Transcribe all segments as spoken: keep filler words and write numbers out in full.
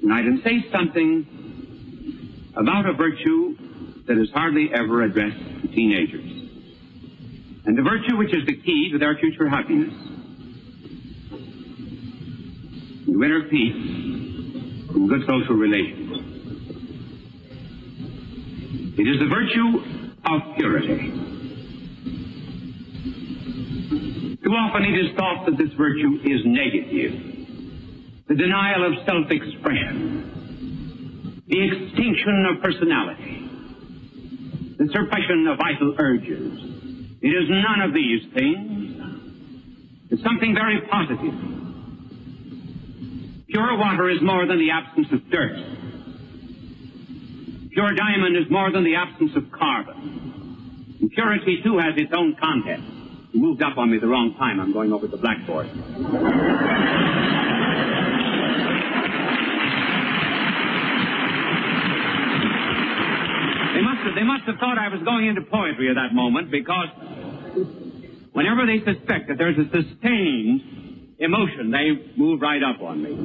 tonight and say something about a virtue that is hardly ever addressed to teenagers, and the virtue which is the key to their future happiness, and inner peace and good social relations. It is the virtue of purity. Too often it is thought that this virtue is negative. The denial of self-expression, the extinction of personality, the suppression of vital urges. It is none of these things. It's something very positive. Pure water is more than the absence of dirt. Pure diamond is more than the absence of carbon. And purity, too, has its own content. You moved up on me the wrong time. I'm going over the blackboard. They must have, they must have thought I was going into poetry at that moment, because whenever they suspect that there's a sustained emotion, they move right up on me.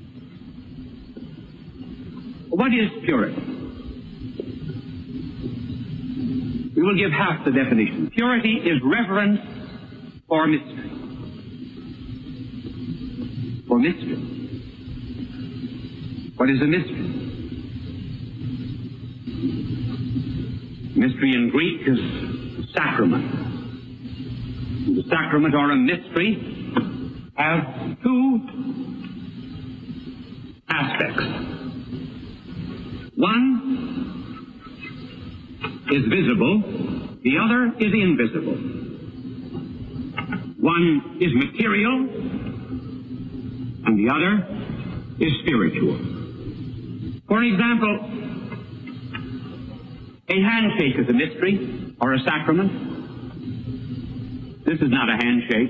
What is purity? We will give half the definition. Purity is reverence for mystery. For mystery. What is a mystery? Mystery in Greek is sacrament. The sacrament or a mystery have two aspects. One is visible, the other is invisible. One is material, and the other is spiritual. For example, a handshake is a mystery or a sacrament. This is not a handshake.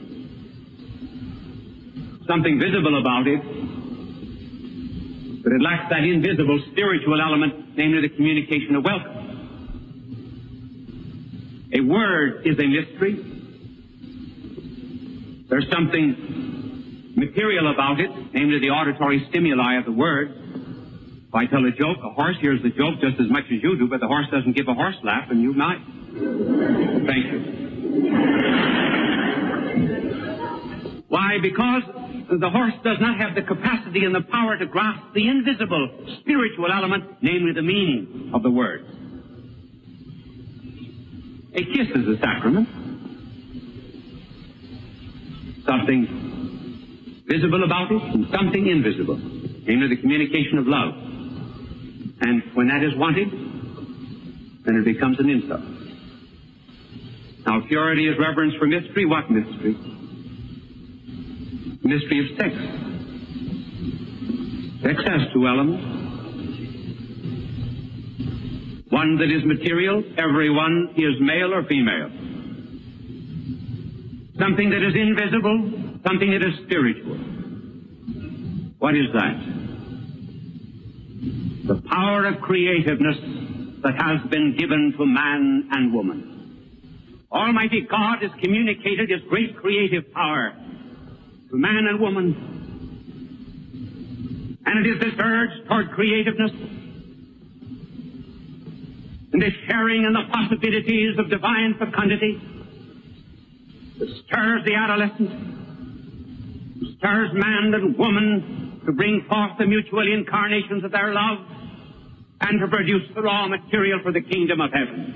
Something visible about it, but it lacks that invisible spiritual element, namely the communication of welcome. A word is a mystery. There's something material about it, namely the auditory stimuli of the word. If I tell a joke, a horse hears the joke just as much as you do, but the horse doesn't give a horse laugh, and you might. Thank you. Why? Because the horse does not have the capacity and the power to grasp the invisible spiritual element, namely the meaning of the words. A kiss is a sacrament. Something visible about it and something invisible, namely the communication of love. And when that is wanted, then it becomes an insult. Now, purity is reverence for mystery. What mystery? The mystery of sex. Sex has two elements. One that is material, everyone is male or female. Something that is invisible, something that is spiritual. What is that? The power of creativeness that has been given to man and woman. Almighty God has communicated His great creative power to man and woman. And it is this urge toward creativeness and this sharing in the possibilities of divine fecundity that stirs the adolescent, stirs man and woman to bring forth the mutual incarnations of their love and to produce the raw material for the kingdom of heaven.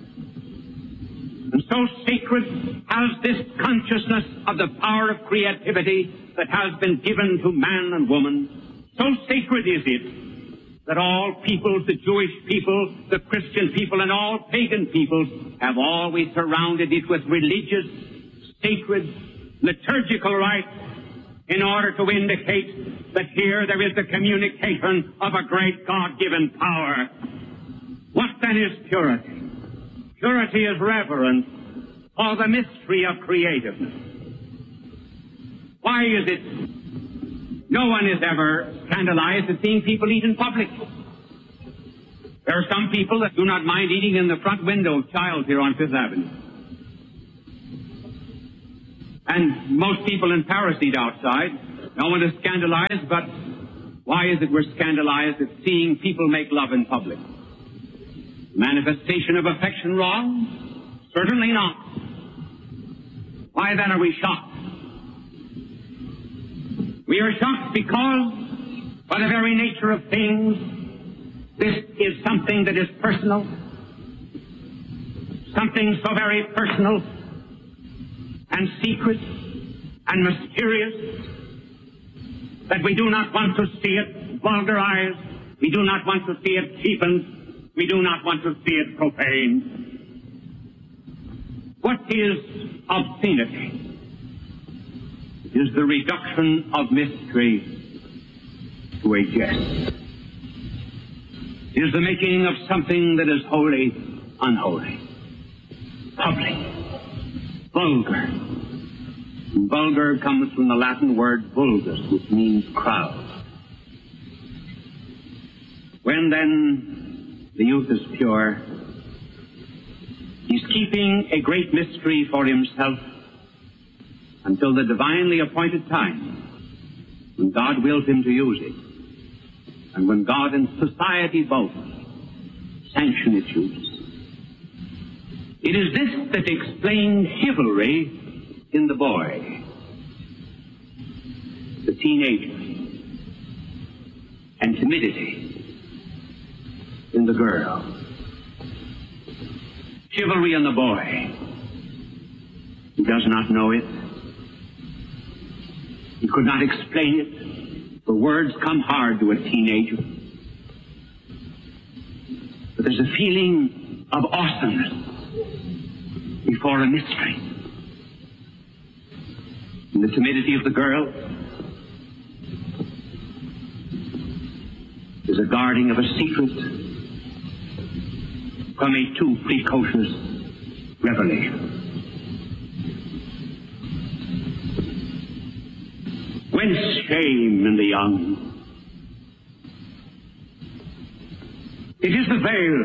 And so sacred has this consciousness of the power of creativity that has been given to man and woman, so sacred is it that all peoples, the Jewish people, the Christian people, and all pagan peoples have always surrounded it with religious, sacred, liturgical rites in order to indicate that here there is the communication of a great God-given power. What then is purity? Purity is reverence for the mystery of creativeness. Why is it no one is ever scandalized at seeing people eat in public? There are some people that do not mind eating in the front window of Childs here on Fifth Avenue. And most people in Paris eat outside. No one is scandalized, but Why is it we're scandalized at seeing people make love in public? Manifestation of affection wrong? Certainly not. Why then are we shocked? We are shocked because, by the very nature of things, this is something that is personal, something so very personal and secret and mysterious that we do not want to see it vulgarized, we do not want to see it cheapened, we do not want to see it profaned. What is obscenity? It is the reduction of mystery to a jest. It is the making of something that is wholly unholy, public, vulgar. Vulgar comes from the Latin word vulgus, which means crowd. When then the youth is pure, he's keeping a great mystery for himself until the divinely appointed time when God wills him to use it, and when God and society both sanction its use. It is this that explains chivalry in the boy, the teenager, and timidity in the girl. Chivalry in the boy. He does not know it. He could not explain it, for words come hard to a teenager. But there's a feeling of awesomeness before a mystery. In the timidity of the girl is a guarding of a secret from a too precocious revelation. Whence shame in the young? It is the veil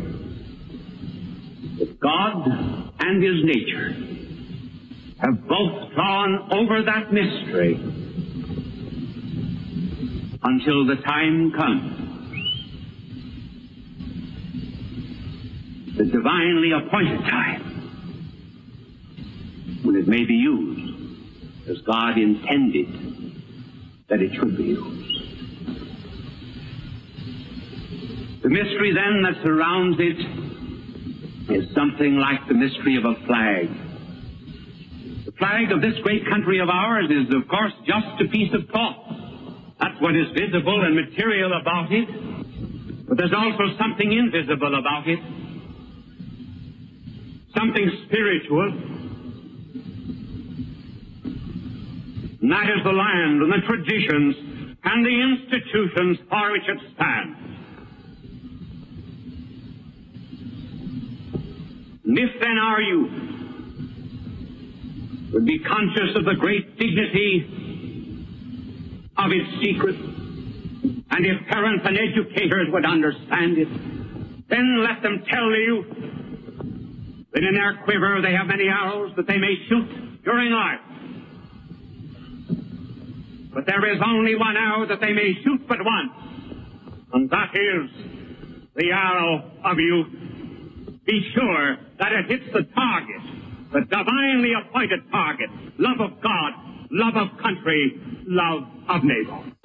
that God and his nature have both drawn over that mystery until the time comes, the divinely appointed time, when it may be used as God intended that it should be used. The mystery then that surrounds it is something like the mystery of a flag. The flag of this great country of ours is, of course, just a piece of cloth. That's what is visible and material about it. But there's also something invisible about it. Something spiritual. And that is the land and the traditions and the institutions for which it stands. And if then our youth would be conscious of the great dignity of its secret, and if parents and educators would understand it, then let them tell the youth that in their quiver they have many arrows that they may shoot during life. But there is only one arrow that they may shoot but once, and that is the arrow of youth. Be sure that it hits the target, the divinely appointed target, love of God, love of country, love of neighbor.